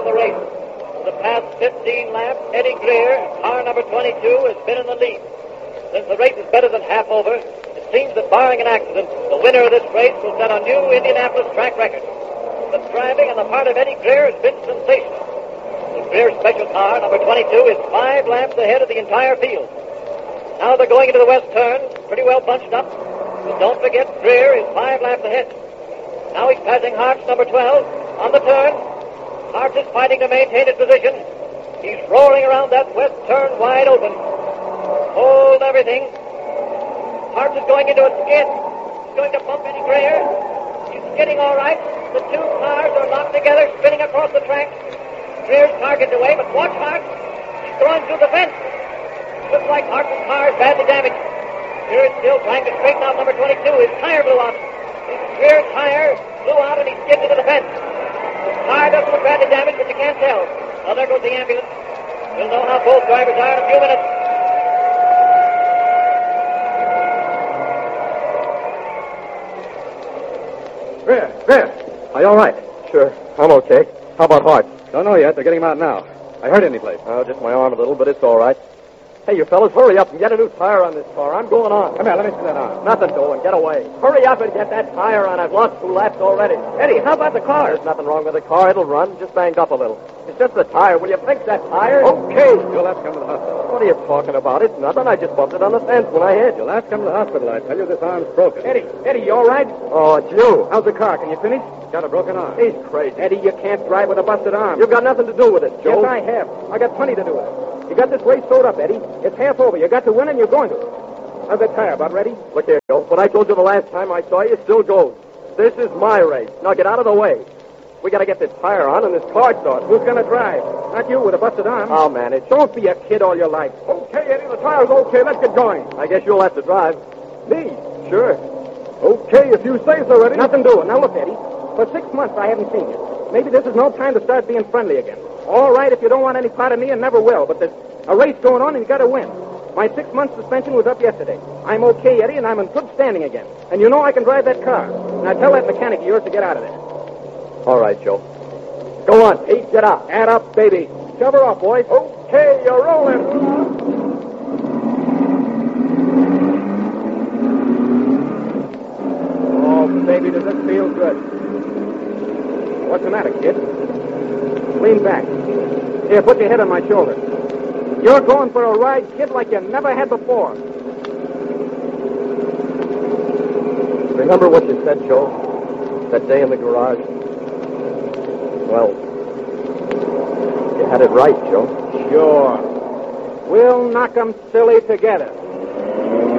the race. For the past 15 laps, Eddie Greer, car number 22, has been in the lead. Since the race is better than half over, it seems that barring an accident, the winner of this race will set a new Indianapolis track record. The driving on the part of Eddie Greer has been sensational. The Greer special car, number 22, is 5 laps ahead of the entire field. Now they're going into the west turn, pretty well bunched up. But don't forget, Greer is 5 laps ahead. Now he's passing Hartz, number 12, on the turn. Hartz is fighting to maintain his position. He's roaring around that west turn wide open. Hold everything. Hartz is going into a skid. He's going to bump Eddie Greer. He's skidding all right. The two cars are locked together, spinning across the track. Greer's car gets away, but watch Hartz. He's going through the fence. Looks like Hartz's car is badly damaged. Greer is still trying to straighten out number 22. His tire blew out. Greer's tire blew out and he skidded into the fence. The car doesn't look badly damaged, but you can't tell. Well, there goes the ambulance. We'll know how both drivers are in a few minutes. Greer, are you all right? Sure, I'm okay. How about Hart? Don't know yet. They're getting him out now. I hurt any place. Oh, just my arm a little, but it's all right. Hey, you fellas, hurry up and get a new tire on this car. I'm going on. Come here, let me see that arm. Nothing doing. Get away. Hurry up and get that tire on. I've lost 2 laps already. Eddie, how about the car? There's nothing wrong with the car. It'll run. Just banged up a little. It's just the tire. Will you fix that tire? Okay. You'll have to come to the hospital. What are you talking about? It's nothing. I just bumped it on the fence when I hit. You'll have to come to the hospital. I tell you, this arm's broken. Eddie, you all right? Oh, it's you. How's the car? Can you finish? Got a broken arm. He's crazy. Eddie, you can't drive with a busted arm. You've got nothing to do with it, Joe. Yes, I have. I got plenty to do with it. You got this race sewed up, Eddie. It's half over. You got to win, and you're going to. How's that tire? About ready? Look here, Joe. What I told you the last time I saw you still goes. This is my race. Now get out of the way. We got to get this tire on and this car started. Who's going to drive? Not you with a busted arm. I'll manage. Don't be a kid all your life. Okay, Eddie, the tire's okay. Let's get going. I guess you'll have to drive. Me? Sure. Okay, if you say so, Eddie. Nothing doing. Now look, Eddie. For 6 months I haven't seen you. Maybe this is no time to start being friendly again. All right, if you don't want any part of me and never will, but there's a race going on and you got to win. My 6-month suspension was up yesterday. I'm okay, Eddie, and I'm in good standing again. And you know I can drive that car. Now tell that mechanic of yours to get out of there. All right, Joe. Go on, Pete. Get out. Add up, baby. Shove her up, boys. Okay, you're rolling. Oh, baby, does it feel good. What's the matter, kid? Lean back. Here, put your head on my shoulder. You're going for a ride, kid, like you never had before. Remember what you said, Joe? That day in the garage? Well, you had it right, Joe. Sure. We'll knock 'em silly together.